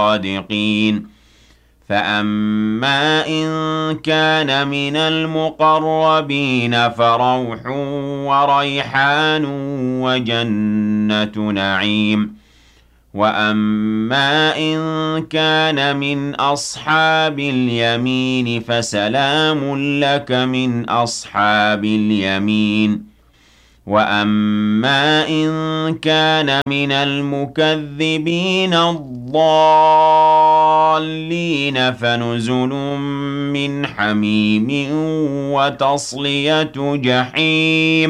الصادقين فأما إن كان من المقربين فروح وريحان وجنة نعيم وأما إن كان من أصحاب اليمين فسلام لك من أصحاب اليمين وأما إن كان من المكذبين الضالين فنزل من حميم وتصلية جحيم